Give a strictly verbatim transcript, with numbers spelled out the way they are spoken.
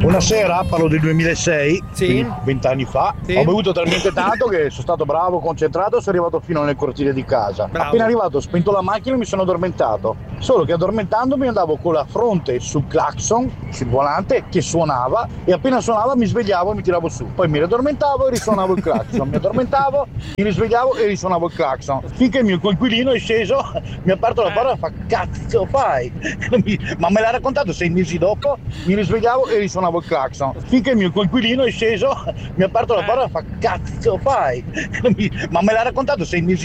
Una sera, parlo del duemilasei, Sì. quindi vent'anni fa, Sì. ho bevuto talmente tanto che sono stato bravo, concentrato e sono arrivato fino nel cortile di casa. Bravo. Appena arrivato ho spento la macchina e mi sono addormentato. Solo che addormentandomi andavo con la fronte sul clacson, sul volante, che suonava, e appena suonava mi svegliavo e mi tiravo su. Poi mi riaddormentavo e risuonavo il clacson, mi addormentavo, mi risvegliavo e risuonavo il clacson. Finché il mio coinquilino è sceso, mi ha aperto la porta e fa cazzo fai? Ma me l'ha raccontato sei mesi dopo, mi risvegliavo e risuonavo il clacson. Finché il mio coinquilino è sceso, mi ha aperto la porta e fa cazzo fai? Ma me l'ha raccontato sei mesi